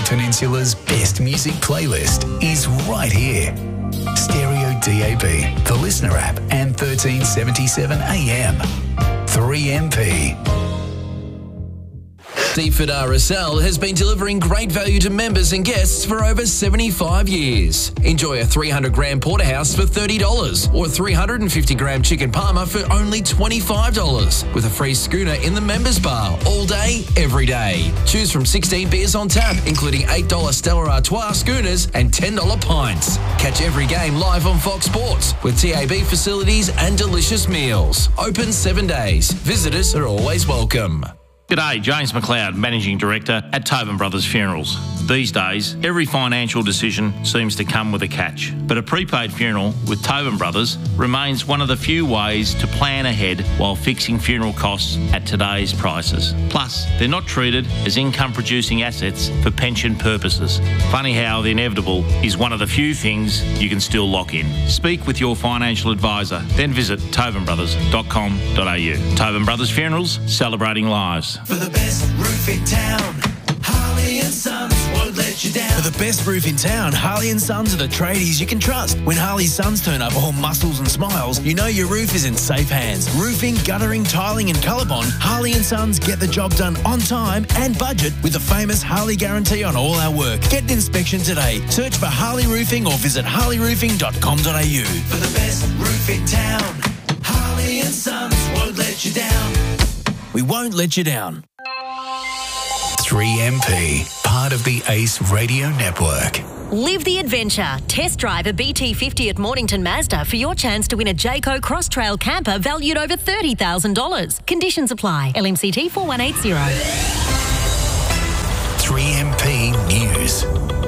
Peninsula's best music playlist is right here. Stereo DAB, the Listener app, and 1377 AM. 3MP. Seaford RSL has been delivering great value to members and guests for over 75 years. Enjoy a 300-gram porterhouse for $30 or a 350-gram chicken parma for only $25 with a free schooner in the members bar all day, every day. Choose from 16 beers on tap, including $8 Stella Artois schooners and $10 pints. Catch every game live on Fox Sports with TAB facilities and delicious meals. Open 7 days. Visitors are always welcome. G'day, James McLeod, Managing Director at Tobin Brothers Funerals. These days, every financial decision seems to come with a catch, but a prepaid funeral with Tobin Brothers remains one of the few ways to plan ahead while fixing funeral costs at today's prices. Plus, they're not treated as income-producing assets for pension purposes. Funny how the inevitable is one of the few things you can still lock in. Speak with your financial advisor, then visit tobinbrothers.com.au. Tobin Brothers Funerals, celebrating lives. For the best roof in town, Harley and Sons won't let you down. For the best roof in town, Harley and Sons are the tradies you can trust. When Harley Sons turn up all muscles and smiles, you know your roof is in safe hands. Roofing, guttering, tiling and ColourBond, Harley and Sons get the job done on time and budget with the famous Harley guarantee on all our work. Get an inspection today. Search for Harley Roofing or visit harleyroofing.com.au. For the best roof in town, Harley and Sons won't let you down. We won't let you down. 3MP, part of the Ace Radio Network. Live the adventure. Test drive a BT50 at Mornington Mazda for your chance to win a Jayco Cross Trail camper valued over $30,000. Conditions apply. LMCT 4180. 3MP News.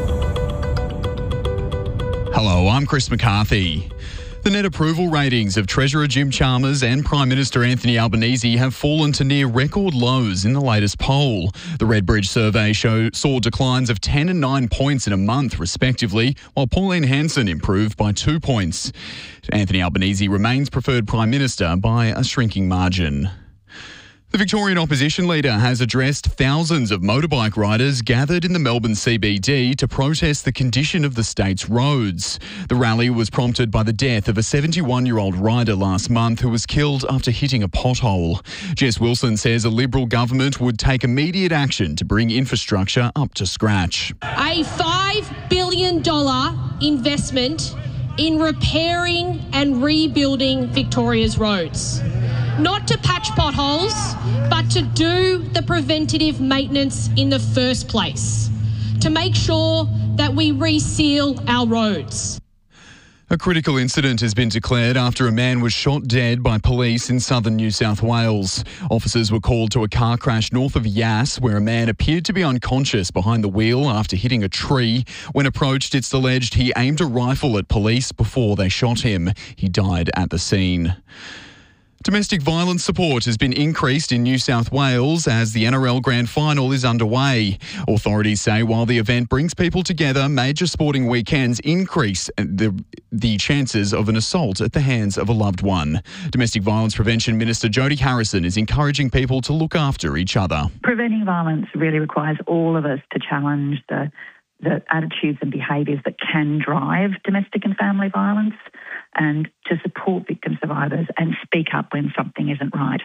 Hello, I'm Chris McCarthy. The net approval ratings of Treasurer Jim Chalmers and Prime Minister Anthony Albanese have fallen to near record lows in the latest poll. The Redbridge survey saw declines of 10 and 9 points in a month, respectively, while Pauline Hanson improved by 2 points. Anthony Albanese remains preferred Prime Minister by a shrinking margin. The Victorian opposition leader has addressed thousands of motorbike riders gathered in the Melbourne CBD to protest the condition of the state's roads. The rally was prompted by the death of a 71-year-old rider last month who was killed after hitting a pothole. Jess Wilson says a Liberal government would take immediate action to bring infrastructure up to scratch. A $5 billion investment in repairing and rebuilding Victoria's roads. Not to patch potholes, but to do the preventative maintenance in the first place, to make sure that we reseal our roads. A critical incident has been declared after a man was shot dead by police in southern New South Wales. Officers were called to a car crash north of Yass where a man appeared to be unconscious behind the wheel after hitting a tree. When approached, it's alleged he aimed a rifle at police before they shot him. He died at the scene. Domestic violence support has been increased in New South Wales as the NRL Grand Final is underway. Authorities say while the event brings people together, major sporting weekends increase the chances of an assault at the hands of a loved one. Domestic Violence Prevention Minister Jody Harrison is encouraging people to look after each other. Preventing violence really requires all of us to challenge the attitudes and behaviours that can drive domestic and family violence, and to support victim survivors and speak up when something isn't right.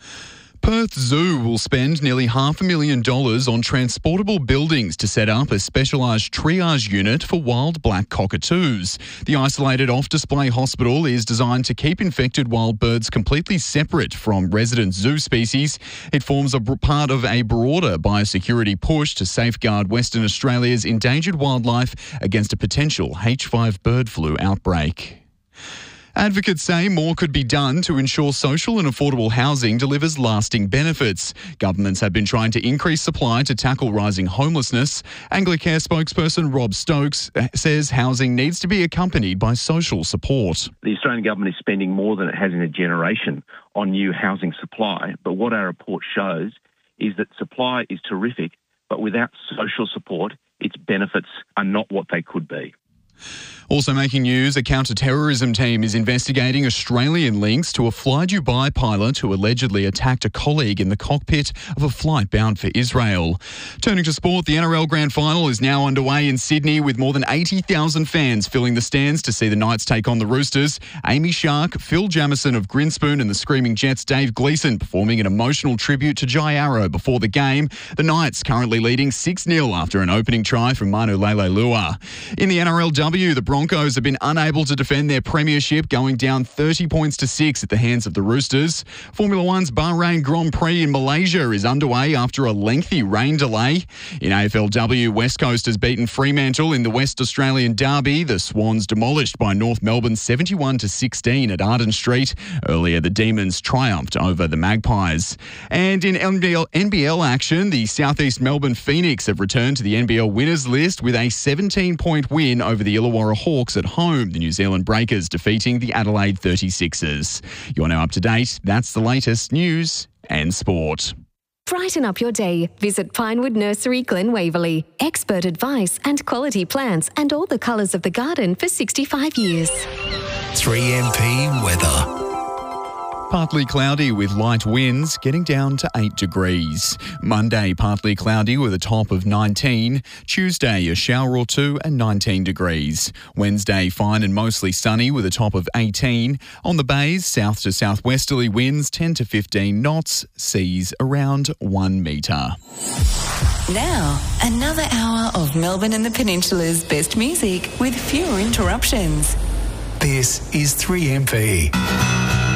Perth Zoo will spend nearly $500,000 on transportable buildings to set up a specialised triage unit for wild black cockatoos. The isolated off-display hospital is designed to keep infected wild birds completely separate from resident zoo species. It forms a part of a broader biosecurity push to safeguard Western Australia's endangered wildlife against a potential H5 bird flu outbreak. Advocates say more could be done to ensure social and affordable housing delivers lasting benefits. Governments have been trying to increase supply to tackle rising homelessness. Anglicare spokesperson Rob Stokes says housing needs to be accompanied by social support. The Australian government is spending more than it has in a generation on new housing supply, but what our report shows is that supply is terrific, but without social support, its benefits are not what they could be. Also making news, a counter-terrorism team is investigating Australian links to a Fly Dubai pilot who allegedly attacked a colleague in the cockpit of a flight bound for Israel. Turning to sport, the NRL Grand Final is now underway in Sydney with more than 80,000 fans filling the stands to see the Knights take on the Roosters. Amy Shark, Phil Jamieson of Grinspoon and the Screaming Jets' Dave Gleeson performing an emotional tribute to Jai Arrow before the game. The Knights currently leading 6-0 after an opening try from Manu Leilua. In the NRLW, the Broncos have been unable to defend their premiership, going down 30 points to 6 at the hands of the Roosters. Formula One's Bahrain Grand Prix in Malaysia is underway after a lengthy rain delay. In AFLW, West Coast has beaten Fremantle in the West Australian Derby. The Swans demolished by North Melbourne 71-16 at Arden Street. Earlier, the Demons triumphed over the Magpies. And in NBL action, the Southeast Melbourne Phoenix have returned to the NBL winners list with a 17-point win over the Illawarra Hawks at home. The New Zealand Breakers defeating the Adelaide 36ers. You're now up to date. That's the latest news and sport. Brighten up your day. Visit Pinewood Nursery, Glen Waverley. Expert advice and quality plants and all the colours of the garden for 65 years. 3MP weather. Partly cloudy with light winds, getting down to 8 degrees. Monday, partly cloudy with a top of 19. Tuesday, a shower or two and 19 degrees. Wednesday, fine and mostly sunny with a top of 18. On the bays, south to southwesterly winds 10 to 15 knots, seas around 1 metre. Now, another hour of Melbourne and the Peninsula's best music with fewer interruptions. This is 3MP.